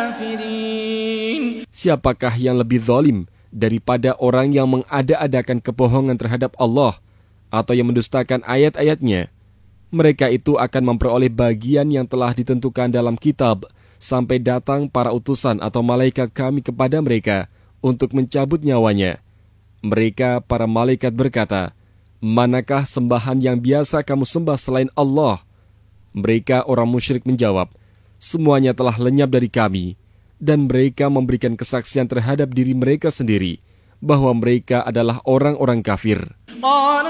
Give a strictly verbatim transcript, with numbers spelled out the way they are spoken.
الكافرين. Siapakah yang lebih zalim daripada orang yang mengada-adakan kebohongan terhadap Allah atau yang mendustakan ayat-ayatnya? Mereka itu akan memperoleh bagian yang telah ditentukan dalam kitab sampai datang para utusan atau malaikat kami kepada mereka untuk mencabut nyawanya. Mereka, para malaikat berkata, manakah sembahan yang biasa kamu sembah selain Allah? Mereka, orang musyrik, menjawab, semuanya telah lenyap dari kami. Dan mereka memberikan kesaksian terhadap diri mereka sendiri bahwa mereka adalah orang-orang kafir.